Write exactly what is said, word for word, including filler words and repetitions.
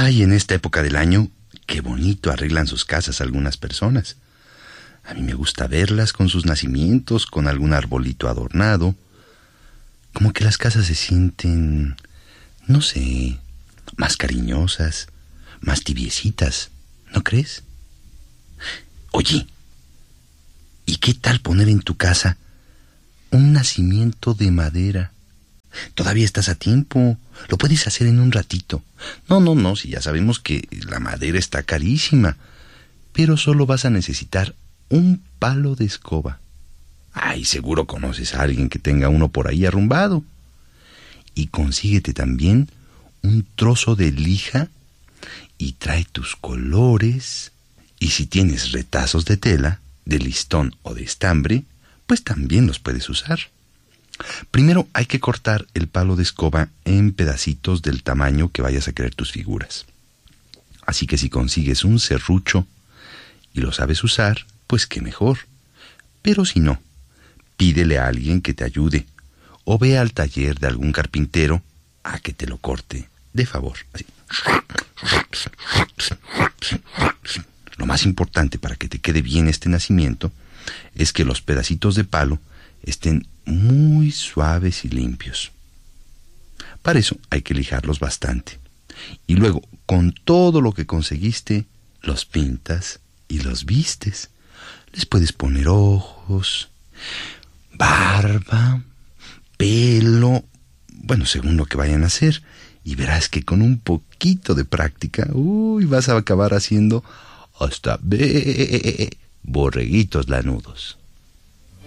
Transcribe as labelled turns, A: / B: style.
A: Ay, en esta época del año, qué bonito arreglan sus casas algunas personas. A mí me gusta verlas con sus nacimientos, con algún arbolito adornado. Como que las casas se sienten, no sé, más cariñosas, más tibiecitas, ¿no crees? Oye, ¿y qué tal poner en tu casa un nacimiento de madera? Todavía estás a tiempo, lo puedes hacer en un ratito. No, no, no, si ya sabemos que la madera está carísima, pero solo vas a necesitar un palo de escoba. Ay, seguro conoces a alguien que tenga uno por ahí arrumbado. Y consíguete también un trozo de lija y trae tus colores. Y si tienes retazos de tela, de listón o de estambre, pues también los puedes usar. Primero hay que cortar el palo de escoba en pedacitos del tamaño que vayas a querer tus figuras. Así que si consigues un serrucho y lo sabes usar, pues qué mejor. Pero si no, pídele a alguien que te ayude o ve al taller de algún carpintero a que te lo corte de favor. Así. Lo más importante para que te quede bien este nacimiento es que los pedacitos de palo estén muy suaves y limpios. Para eso hay que lijarlos bastante. Y luego, con todo lo que conseguiste, los pintas y los vistes. Les puedes poner ojos, barba, pelo, bueno, según lo que vayan a hacer. Y verás que con un poquito de práctica, uy, vas a acabar haciendo hasta be borreguitos lanudos.